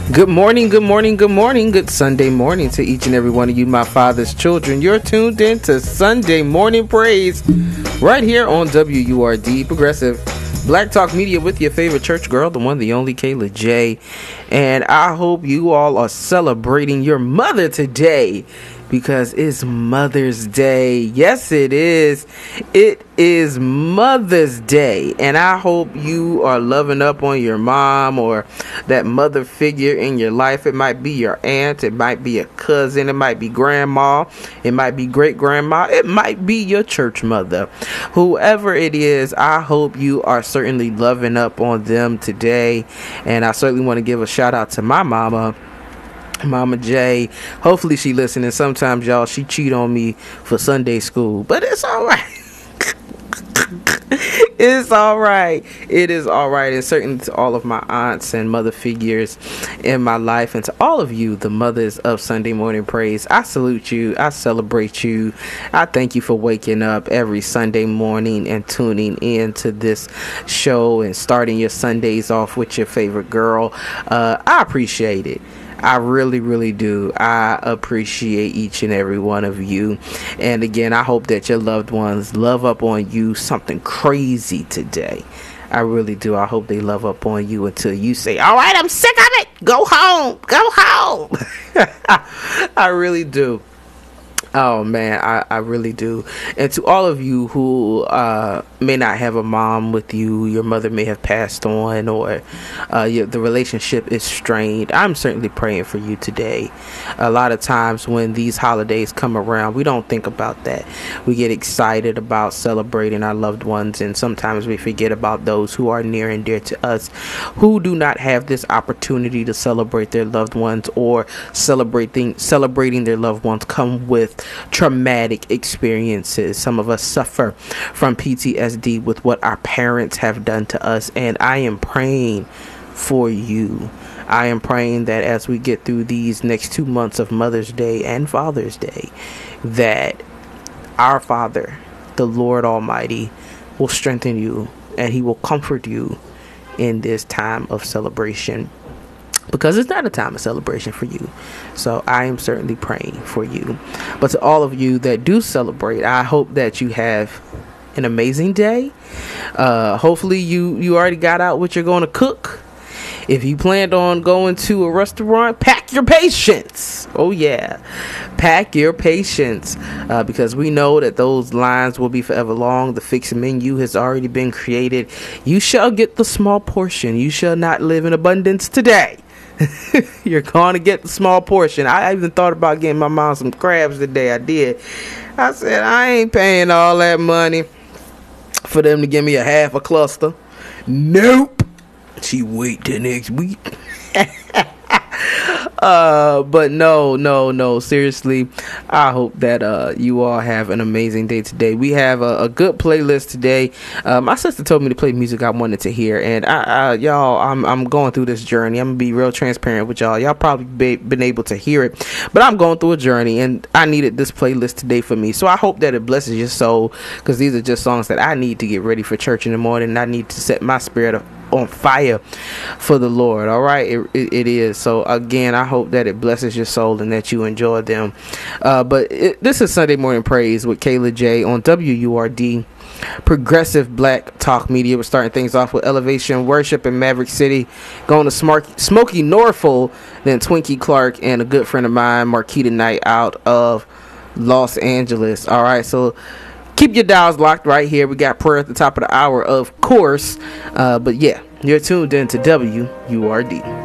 Good morning, good morning, good morning, good Sunday morning to each and every one of you, my father's children. You're tuned in to Sunday Morning Praise right here on WURD, Progressive Black Talk Media, with your favorite church girl, the one, the only Kayla J. And I hope you all are celebrating your mother today, because it's Mother's Day. Yes, it is. It is Mother's Day. And I hope you are loving up on your mom or that mother figure in your life. It might be your aunt. It might be a cousin. It might be grandma. It might be great grandma. It might be your church mother. Whoever it is, I hope you are certainly loving up on them today. And I certainly want to give a shout out to my mama, Mama J. Hopefully she listening. Sometimes, y'all, she cheat on me for Sunday school, but it's all right. It's all right. It is all right. And certainly to all of my aunts and mother figures in my life, and to all of you, the mothers of Sunday Morning Praise, I salute you. I celebrate you. I thank you for waking up every Sunday morning and tuning in to this show and starting your Sundays off with your favorite girl. I appreciate it. I really, really do. I appreciate each and every one of you. And again, I hope that your loved ones love up on you something crazy today. I really do. I hope they love up on you until you say, all right, I'm sick of it. Go home. Go home. I really do. Oh man, I really do. And to all of you who may not have a mom with you, your mother may have passed on, or the relationship is strained, I'm certainly praying for you today. A lot of times when these holidays come around, we don't think about that. We get excited about celebrating our loved ones, and sometimes we forget about those who are near and dear to us, who do not have this opportunity to celebrate their loved ones, or celebrating their loved ones come with traumatic experiences. Some of us suffer from PTSD with what our parents have done to us, and I am praying for you. I am praying that as we get through these next 2 months of Mother's Day and Father's Day, that our Father, the Lord Almighty, will strengthen you and He will comfort you in this time of celebration, because it's not a time of celebration for you. So I am certainly praying for you. But to all of you that do celebrate, I hope that you have an amazing day. Hopefully you already got out what you're going to cook. If you planned on going to a restaurant, pack your patience. Oh yeah, pack your patience, because we know that those lines will be forever long. The fixed menu has already been created. You shall get the small portion. You shall not live in abundance today. You're going to get the small portion. I even thought about getting my mom some crabs today. I did. I said, I ain't paying all that money for them to give me a half a cluster. Nope. She wait till next week. But no, seriously, I hope that you all have an amazing day today. We have a good playlist today. My sister told me to play music I wanted to hear, and y'all, I'm going through this journey. I'm gonna be real transparent with y'all probably been able to hear it, but I'm going through a journey, and I needed this playlist today for me. So I hope that it blesses your soul, because these are just songs that I need to get ready for church in the morning. I need to set my spirit on fire for the Lord. All right, it is. So again, I hope that it blesses your soul and that you enjoy them. But this is Sunday Morning Praise with Kayla J on WURD, Progressive Black Talk Media. We're starting things off with Elevation Worship in Maverick City, going to Smokey Norfolk, then Twinkie Clark, and a good friend of mine, Marquita Knight, out of Los Angeles. All right, so keep your dials locked right here. We got prayer at the top of the hour, of course. But yeah, you're tuned in to WURD.